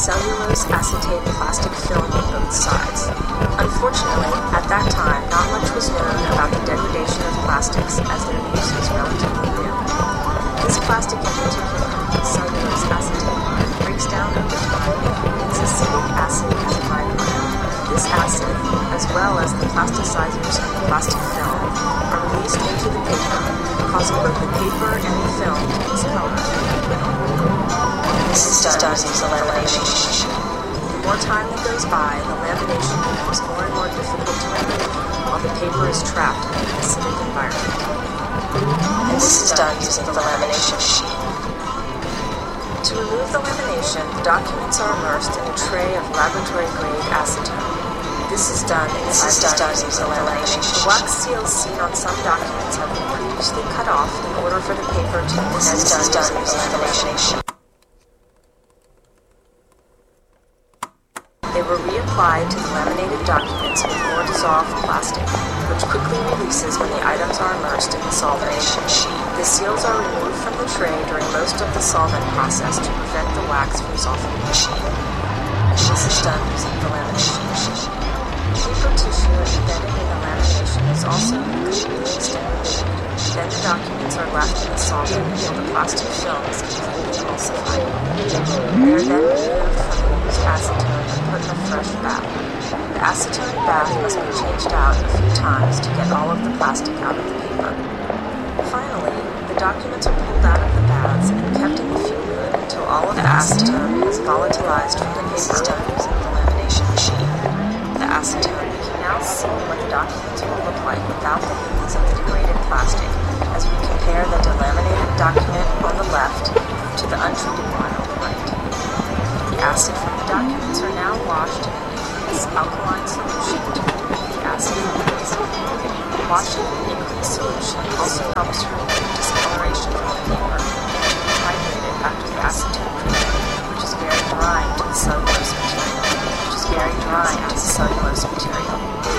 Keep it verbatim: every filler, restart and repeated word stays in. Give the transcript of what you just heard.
cellulose acetate plastic film on both sides. Unfortunately, at that time, not much was known about the degradation of plastics as their use was relatively new. This plastic in particular, cellulose acetate, breaks down over time and creates acetic acid as a byproduct. This acid, as well as the plasticizers in the plastic film, are released into the paper, causing both the paper and the film to discolor. This is done using lamination. The more time that goes by, the lamination becomes more and more difficult to remove, while the paper is trapped in an acidic environment. And this is done using the lamination sheet. To remove the lamination, the documents are immersed in a tray of laboratory-grade acetone. This is done This is inside done using the lamination The sheet. wax seals seen on some documents have been previously cut off in order for the paper to be This is done using the lamination sheet. They were reapplied to the laminated documents with more dissolved plastic, which quickly releases when the items are immersed in the solvent. The seals are removed from the tray during most of the solvent process to prevent the wax from softening the sheet. This is done using the lamination sheet. Paper tissue embedded in the lamination is also released and removed. Then the documents are left in the solvent until the plastic film is completely emulsified. They are then removed from the used acetone and put in a fresh bath. The acetone bath must be changed out a few times to get all of the plastic out of the paper. Finally, the documents are pulled out of the baths and kept in the fluid until all of the acetone is volatilized from the This is paper. done using the lamination machine. The acetone, we can now see what the documents will look like without the use of the degraded plastic, as we compare the delaminated document on the left to the untreated one on the right. The acid from the documents are now washed in an aqueous alkaline solution to remove the acid from the resin. Washing the aqueous solution also helps to remove discoloration from the paper, which is hydrated after the acetone treatment, which is very drying to the cellulose material. Which is very drying to the cellulose material.